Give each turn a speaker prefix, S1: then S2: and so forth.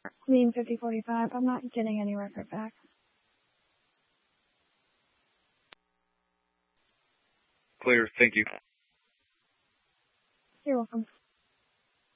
S1: Lean 5045. I'm not getting any record back.
S2: Clear. Thank you.
S1: You're welcome.